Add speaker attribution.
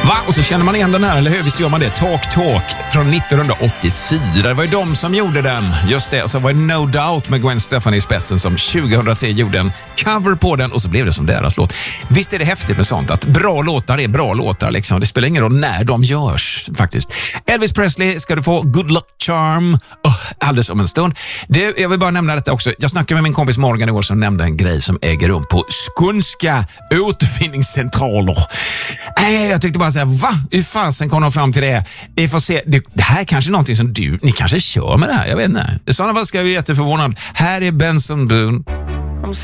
Speaker 1: Va? Och så känner man igen den här, eller hur? Visst gör man det? Talk Talk från 1984. Det var ju de som gjorde den. Just det. Och så var det No Doubt med Gwen Stefani i spetsen som 2003 gjorde en cover på den och så blev det som deras låt. Visst är det häftigt med sånt att bra låtar är bra låtar liksom. Det spelar ingen roll när de görs faktiskt. Elvis Presley ska du få Good Luck Charm alldeles om en stund. Jag vill bara nämna detta också. Jag snackade med min kompis Morgan igår som nämnde en grej som äger rum på Skånska återfinningscentraler. Jag tyckte bara säga, va? Hur fasen kom de fram till det? Vi får se. Det här är kanske någonting som ni kanske kör med det här. Jag vet inte. I sådana fall ska vi jätteförvånad. Här är Benson Boone.